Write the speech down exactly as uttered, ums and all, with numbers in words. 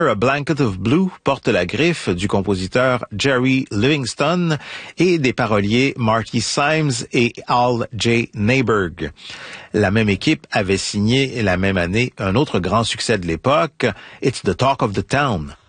A Blanket of Blue porte la griffe du compositeur Jerry Livingston et des paroliers Marty Symes et Al J. Neiberg. La même équipe avait signé la même année un autre grand succès de l'époque, It's the Talk of the Town.